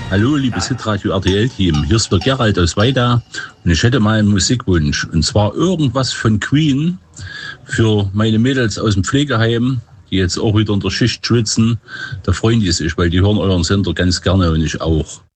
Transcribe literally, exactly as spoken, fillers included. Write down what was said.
Hallo, liebes Hitradio R T L-Team. Hier ist der Gerald aus Weida und ich hätte mal einen Musikwunsch. Und zwar irgendwas von Queen für meine Mädels aus dem Pflegeheim, die jetzt auch wieder in der Schicht schwitzen. Da freuen die sich, weil die hören euren Sender ganz gerne und ich auch.